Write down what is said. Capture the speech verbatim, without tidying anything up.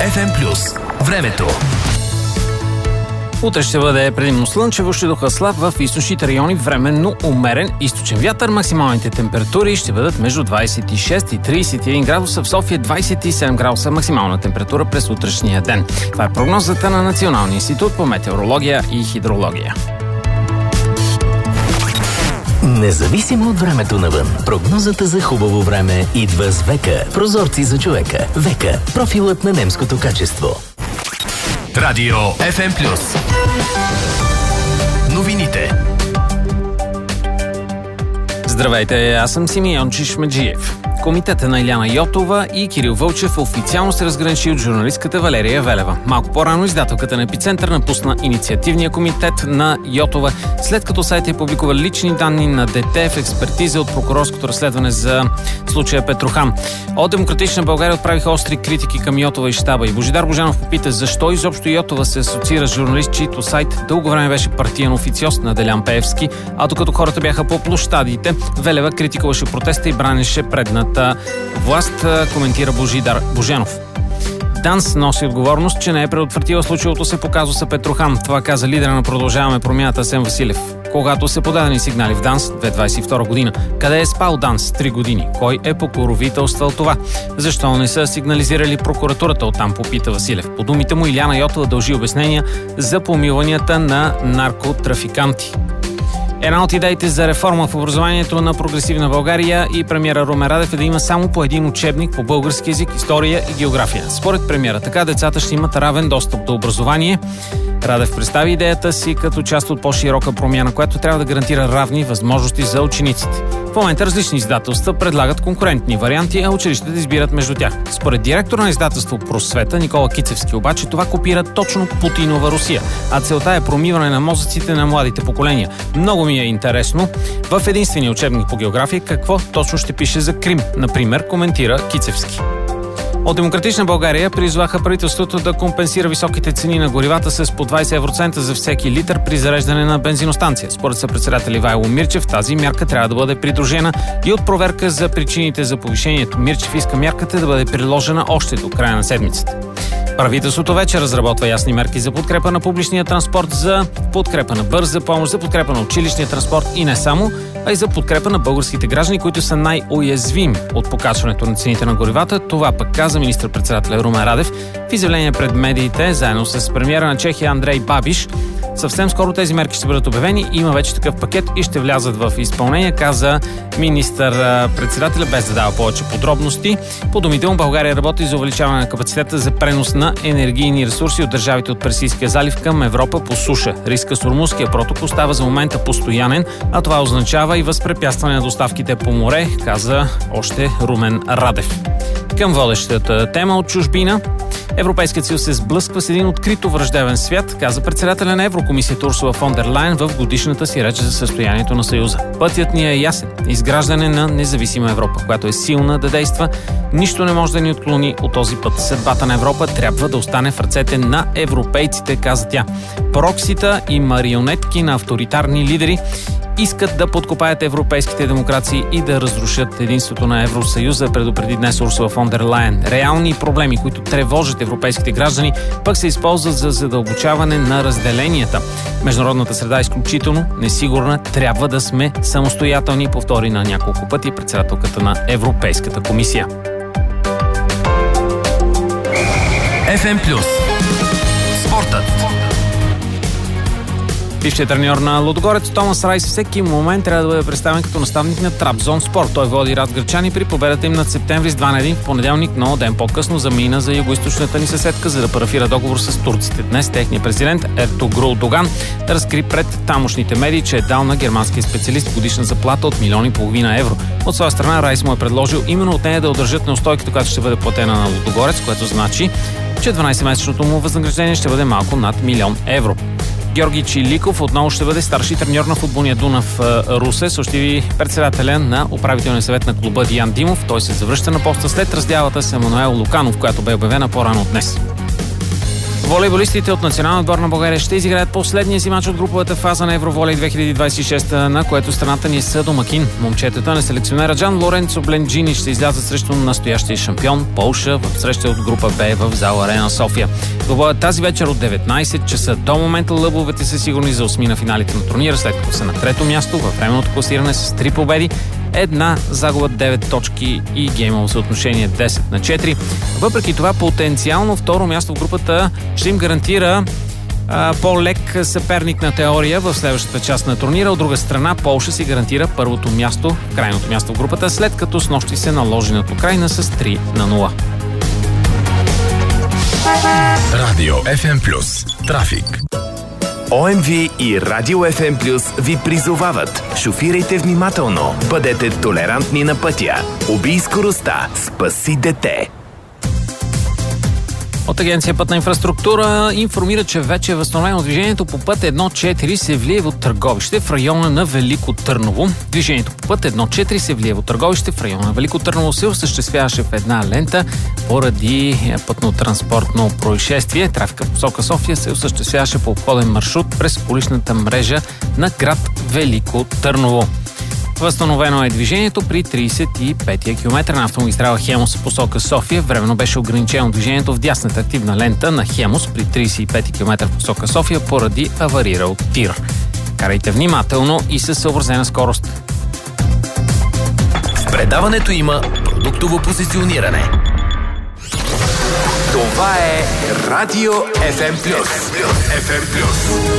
Еф Ем плюс. Времето. Утре ще бъде предимно слънчево, ще духа слаб в източните райони, временно умерен източен вятър. Максималните температури ще бъдат между двадесет и шест и тридесет и един градуса, в София двадесет и седем градуса максимална температура през утрешния ден. Това е прогнозата на Националния институт по метеорология и хидрология. Независимо от времето навън, прогнозата за хубаво време идва с Века. Прозорци за човека. Века. Профилът на немското качество. Радио Еф Ем плюс. Новините. Здравейте, аз съм Симеон Чишмеджиев. Комитета на Иляна Йотова и Кирил Вълчев официално се разграничи от журналистката Валерия Велева. Малко по-рано издателката на Епицентър напусна инициативния комитет на Йотова, след като сайтът публикува лични данни на дете в експертиза от прокурорското разследване за случая Петрохан. От Демократична България отправиха остри критики към Йотова и щаба. И Божидар Божанов попита защо изобщо Йотова се асоциира с журналист, чийто сайт дълго време беше партиен официоз на Делян Пеевски, а докато хората бяха по площадите, Велева критикуваше протеста и бранеше предната власт, коментира Божидар Божанов. ДАНС носи отговорност, че не е предотвратила случилото се по казуса Петрохан. Това каза лидера на Продължаваме промяната Асен Василев. Когато са подадени сигнали в ДАНС две хиляди двадесет и втора година. Къде е спал ДАНС три години? Кой е покровителствал това? Защо не са сигнализирали прокуратурата? Оттам попита Василев. По думите му Иляна Йотова дължи обяснения за помилванията на наркотрафиканти. Една от идеите за реформа в образованието на Прогресивна България и премиера Румен Радев е да има само по един учебник по български език, история и география. Според премиера, така децата ще имат равен достъп до образование. Радев представи идеята си като част от по-широка промяна, която трябва да гарантира равни възможности за учениците. В момента различни издателства предлагат конкурентни варианти, а училищата избират между тях. Според директора на издателство Просвета Никола Кицевски обаче това копира точно Путинова Русия, а целта е промиване на мозъците на младите поколения. Много ми е интересно в единствения учебник по география какво точно ще пише за Крим, например, коментира Кицевски. От Демократична България призваха правителството да компенсира високите цени на горивата с по двадесет евроцента за всеки литър при зареждане на бензиностанция. Според съпредседател Ивайло Мирчев, тази мярка трябва да бъде придружена и от проверка за причините за повишението. Мирчев иска мярката да бъде приложена още до края на седмицата. Правителството вече разработва ясни мерки за подкрепа на публичния транспорт, за подкрепа на бърза помощ, за подкрепа на училищния транспорт и не само, а и за подкрепа на българските граждани, които са най-уязвими от покачването на цените на горивата. Това пък каза министър-председателя Румен Радев в изявление пред медиите, заедно с премиера на Чехия Андрей Бабиш. Съвсем скоро тези мерки ще бъдат обявени, има вече такъв пакет и ще влязат в изпълнение, каза министър-председателя, без да дава повече подробности. По думите му, България работи за увеличаване на капацитета за пренос на енергийни ресурси от държавите от Персийския залив към Европа по суша. Риска с Ормузския проток остава за момента постоянен, а това означава и възпрепятстване на доставките по море, каза още Румен Радев. Към водещата тема от чужбина. Европейският съюз се сблъсква с един открито враждебен свят, каза председателя на Еврокомисията Урсула фон дер Лайен в годишната си реч за състоянието на Съюза. Пътят ни е ясен. Изграждане на независима Европа, която е силна да действа. Нищо не може да ни отклони от този път. Съдбата на Европа трябва да остане в ръцете на европейците, каза тя. Проксита и марионетки на авторитарни лидери искат да подкопаят европейските демокрации и да разрушат единството на Евросъюза, предупреди днес Урсула фон дер Лайен. Реални проблеми, които тревожат европейските граждани, пък се използват за задълбочаване на разделенията. Международната среда е изключително несигурна, трябва да сме самостоятелни, повтори на няколко пъти председателката на Европейската комисия. Еф Ем плюс. Спортът. Бившият треньор на Лудогорец Томас Райс всеки момент трябва да бъде представен като наставник на Трабзонспор. Той води разграчани при победата им над Септември с два на един в понеделник, но ден по-късно замина за югоизточната ни съседка, за да парафира договор с турците. Днес техният президент Ертугрул Доган разкри пред тамошните медии, че е дал на германския специалист годишна заплата от милион и половина евро. От своя страна Райс му е предложил именно от нея да удържат неустойката, която ще бъде платена на Лудогорец, което значи, че дванадесетмесечното му възнаграждение ще бъде малко над милион евро. Георги Чиликов отново ще бъде старши треньор на футболния Дунав Русе, съобщи председателя на управителния съвет на клуба Диан Димов. Той се завръща на поста след раздялата с Емануел Луканов, която бе обявена по-рано днес. Волейболистите от национална отбор на България ще изиграят последния си мач от груповата фаза на Евроволей две хиляди двадесет и шеста, на което страната ни са домакин. Момчетата на селекционера Джан Лоренцо Бленджини ще излязат срещу настоящия шампион Полша в среща от група Б в зала Арена София. Двобоят тази вечер от деветнадесет часа. До момента лъбовете са сигурни за осми на финалите на турнира, след като са на трето място във временното класиране с три победи, една загуба, девет точки и геймово съотношение десет на четири. Въпреки това, потенциално второ място в групата ще им гарантира а, по-лек съперник на теория в следващата част на турнира. От друга страна, Полша си гарантира първото място, крайното място в групата, след като снощи се наложи над Украйна с три на нула. Радио Еф Ем Плюс. Трафик. О Ем Ви и Радио Еф Ем Плюс ви призовават: шофирайте внимателно, бъдете толерантни на пътя, убий скоростта, спаси дете. От Агенция Пътна инфраструктура информира, че вече е възстановено движението по път едно четири Севлиево Търговище в района на Велико Търново. Движението по път едно четири Севлиево Търговище в района на Велико Търново се осъществяваше в една лента поради пътно-транспортно происшествие. Трафика в посока София се осъществяваше по обходен маршрут през уличната мрежа на град Велико Търново. Възстановено е движението при тридесет и петия километър на автомагистрала Хемус в посока София. Временно беше ограничено движението в дясната активна лента на Хемус при тридесет и пети километър в посока София поради аварирал тир. Карайте внимателно и със съобразена скорост. В предаването има продуктово позициониране. Това е Радио Еф Ем Плюс. Еф Ем Плюс.